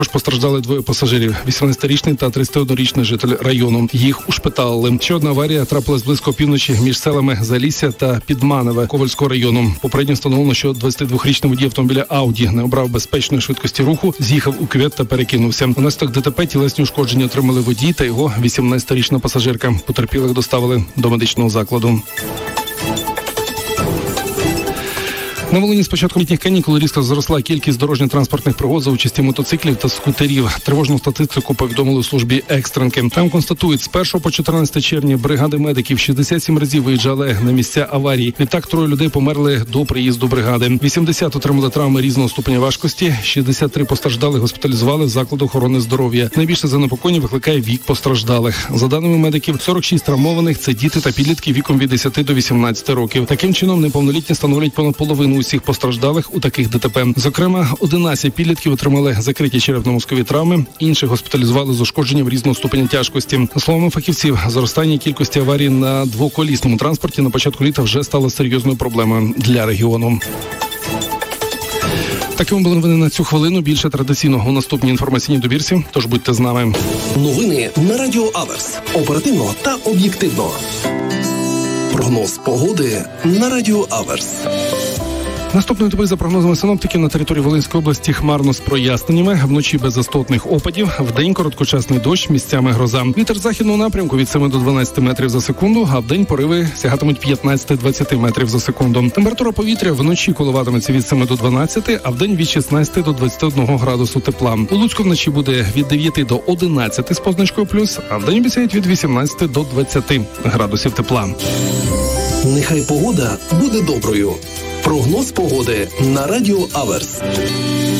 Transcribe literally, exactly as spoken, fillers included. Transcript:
Постраждали двоє пасажирів – вісімнадцятирічний та тридцятиоднорічний житель району. Їх ушпиталили. Ще одна аварія трапилась близько півночі між селами Залісся та Підманове Ковальського району. Попередньо встановлено, що двадцятидвохрічний водій автомобіля Ауді не обрав безпечної швидкості руху, з'їхав у кювет та перекинувся. Внаслідок ДТП тілесні ушкодження отримали водій та його вісімнадцятирічна пасажирка. Потерпілих доставили до медичного закладу. На Волині з початку літніх канікул різко зросла кількість дорожньо-транспортних пригод за участі мотоциклів та скутерів. Тривожну статистику повідомили у службі екстренки. Там констатують, з першого по чотирнадцяте червня бригади медиків шістдесят сім разів виїжджали на місця аварій. Відтак троє людей померли до приїзду бригади. вісімдесят отримали травми різного ступеня важкості, шістдесят три постраждали, госпіталізували в заклад охорони здоров'я. Найбільше занепокоєння викликає вік постраждалих. За даними медиків, сорок шість травмованих – це діти та підлітки віком від десяти до вісімнадцяти років. Таким чином, неповнолітні становлять понад половину усіх постраждалих у таких ДТП. Зокрема, одинадцять підлітків отримали закриті черепно-мозкові травми, інших госпіталізували з ушкодженням різного ступеня тяжкості. За словами фахівців, зростання кількості аварій на двоколісному транспорті на початку літа вже стало серйозною проблемою для регіону. Такими були новини на цю хвилину. Більше традиційно у наступній інформаційній добірці, тож будьте з нами. Новини на Радіо Аверс. Оперативно та об'єктивно. Прогноз погоди на Радіо Аверс. Наступної доби, за прогнозами синоптиків, на території Волинської області хмарно з проясненнями, вночі без істотних опадів, вдень короткочасний дощ, місцями гроза. Вітер західного напрямку від семи до дванадцяти метрів за секунду, а вдень пориви сягатимуть п'ятнадцять-двадцять метрів за секунду. Температура повітря вночі коливатиметься від семи до дванадцяти, а вдень від шістнадцяти до двадцяти одного градусу тепла. У Луцьку вночі буде від дев'яти до одинадцяти з позначкою плюс, а вдень обіцяють від вісімнадцяти до двадцяти градусів тепла. Нехай погода буде доброю. Прогноз погоди на Радіо Аверс.